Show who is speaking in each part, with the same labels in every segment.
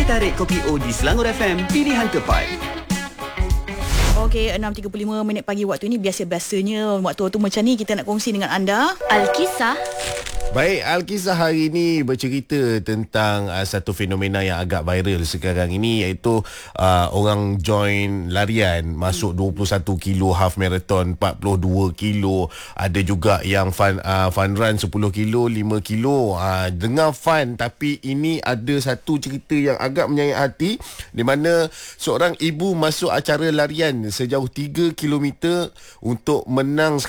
Speaker 1: Tarik Kopi O di Selangor FM, pilihan tepat.
Speaker 2: Okey, 6.35 pagi waktu ini. Biasa-biasanya waktu macam ni kita nak kongsi dengan anda Alkisah.
Speaker 3: Baik, Alkisah hari ini bercerita tentang satu fenomena yang agak viral sekarang ini, iaitu orang join larian masuk 21 kilo half marathon, 42 kilo, ada juga yang fun run 10 kilo, 5 kilo. Dengar fun, tapi ini ada satu cerita yang agak menyayat hati, di mana seorang ibu masuk acara larian sejauh 3 kilometer untuk menang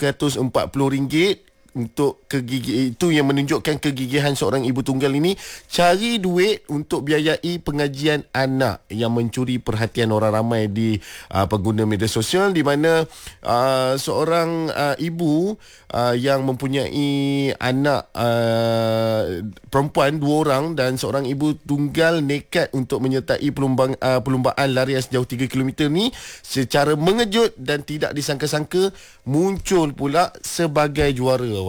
Speaker 3: RM140 untuk itu yang menunjukkan kegigihan seorang ibu tunggal ini cari duit untuk biayai pengajian anak yang mencuri perhatian orang ramai di pengguna media sosial, di mana seorang ibu yang mempunyai anak perempuan 2 orang dan seorang ibu tunggal nekat untuk menyertai perlumbaan larian sejauh 3 km ni secara mengejut dan tidak disangka-sangka muncul pula sebagai juara.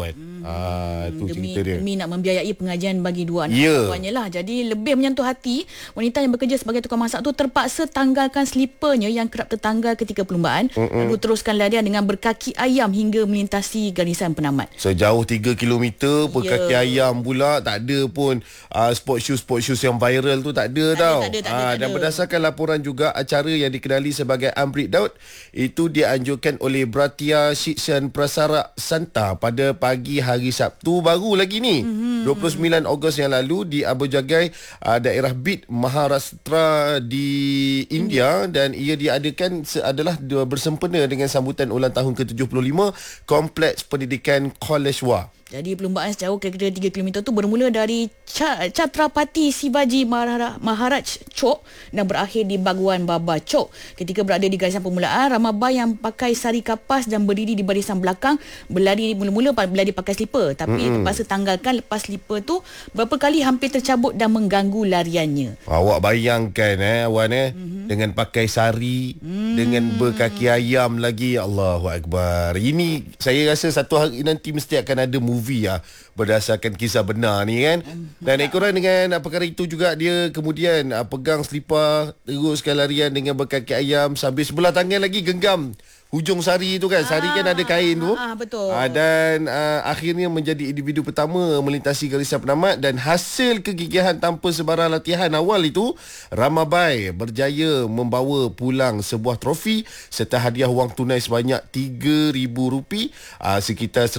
Speaker 3: Itu cerita dia.
Speaker 2: Demi nak membiayai pengajian bagi 2 anak perempuannya lah. Jadi lebih menyentuh hati, wanita yang bekerja sebagai tukang masak tu terpaksa tanggalkan slipernya yang kerap tertanggal ketika perlumbaan, lalu teruskan larian dengan berkaki ayam hingga melintasi garisan penamat.
Speaker 3: Sejauh 3 km berkaki ayam pula. Tak ada pun sport shoes yang viral tu, tak ada tau. Dan berdasarkan laporan juga, acara yang dikenali sebagai Amrit Daud itu dianjurkan oleh Bharatiya Shikshan Prasara Santa pada pagi hari Sabtu baru lagi ni, 29 Ogos yang lalu di Abu Jagai, daerah Bid, Maharashtra di India, dan ia diadakan adalah bersempena dengan sambutan ulang tahun ke-75 Kompleks Pendidikan Koleshwa.
Speaker 2: Jadi perlumbaan sejauh kira-kira 3 km tu bermula dari Chhatrapati Shivaji Maharaj Chowk dan berakhir di Bhagwan Baba Chowk. Ketika berada di garisan permulaan, Ramabai yang pakai sari kapas dan berdiri di barisan belakang mula-mula berlari pakai slipper, tapi terpaksa tanggalkan lepas slipper tu berapa kali hampir tercabut dan mengganggu lariannya.
Speaker 3: Awak bayangkan Wan dengan pakai sari, dengan berkaki ayam lagi. Allahu Akbar. Ini saya rasa satu hari nanti mesti akan ada movie berdasarkan kisah benar ni kan. Dan ekoran dengan perkara itu juga, dia kemudian pegang selipar, teruskan larian dengan berkaki ayam sambil sebelah tangan lagi genggam hujung sari tu kan. Sari kan ada kain tu.
Speaker 2: Betul.
Speaker 3: Dan akhirnya menjadi individu pertama melintasi garisan penamat, dan hasil kegigihan tanpa sebarang latihan awal itu, Ramabai berjaya membawa pulang sebuah trofi serta hadiah wang tunai sebanyak RM3,000, sekitar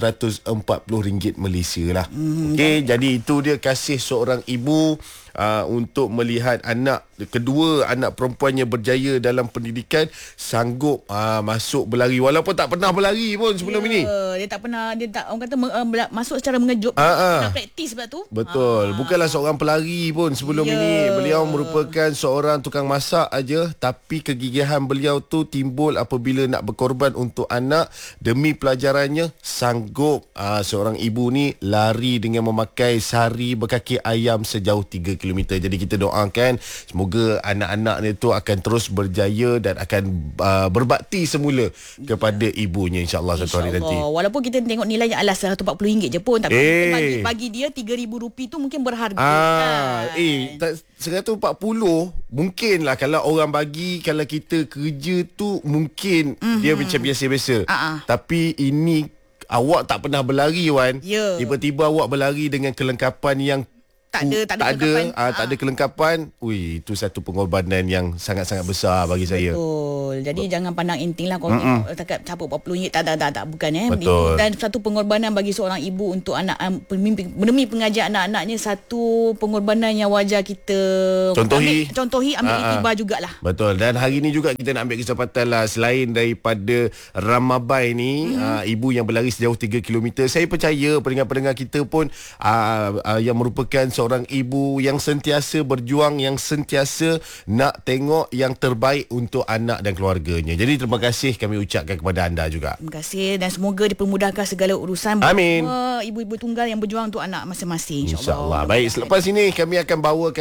Speaker 3: RM140 Malaysia lah. Okey, jadi itu dia kasih seorang ibu untuk melihat kedua anak perempuannya berjaya dalam pendidikan, sanggup masuk berlari walaupun tak pernah berlari pun sebelum ini.
Speaker 2: Dia tak orang kata masuk secara mengejut. Nak praktis sebab tu.
Speaker 3: Betul. Bukanlah seorang pelari pun sebelum ini. Beliau merupakan seorang tukang masak aja, tapi kegigihan beliau tu timbul apabila nak berkorban untuk anak demi pelajarannya. Sanggup seorang ibu ni lari dengan memakai sari berkaki ayam sejauh 3 km. Jadi kita doakan semoga anak-anak ni tu akan terus berjaya dan akan berbakti semula kepada ibunya, insya-Allah satu hari nanti.
Speaker 2: Walaupun kita tengok nilainya alas RM140 je pun, tapi bagi dia RM3,000 tu mungkin berharga kan. RM140 mungkinlah kalau orang bagi, kalau kita kerja tu mungkin dia macam biasa-biasa. Tapi ini awak tak pernah berlari Wan. Tiba-tiba awak berlari dengan kelengkapan yang tak ada kelengkapan. Itu satu pengorbanan yang sangat-sangat besar bagi saya. Betul. Jadi jangan pandang enteng lah kalau takat capuk RM40. Tak bukan
Speaker 3: Betul.
Speaker 2: Dan satu pengorbanan bagi seorang ibu untuk anak demi pengajian anak-anaknya, satu pengorbanan yang wajar kita contohi, ambil iktibar jugalah.
Speaker 3: Betul. Dan hari ini juga kita nak ambil kesempatan lah, selain daripada Ramabai ni, ibu yang berlari sejauh 3 km, saya percaya pendengar-pendengar kita pun yang merupakan seorang ibu yang sentiasa berjuang, yang sentiasa nak tengok yang terbaik untuk anak dan keluarganya. Jadi terima kasih kami ucapkan kepada anda juga.
Speaker 2: Terima kasih, dan semoga dipermudahkan segala urusan.
Speaker 3: Amin.
Speaker 2: Ibu-ibu tunggal yang berjuang untuk anak masing-masing,
Speaker 3: InsyaAllah. Baik, selepas ini kami akan bawakan